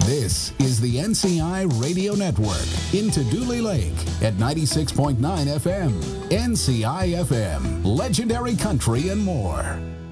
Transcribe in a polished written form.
This is the NCI Radio Network into Dooley Lake at 96.9 FM. NCI FM, legendary country and more.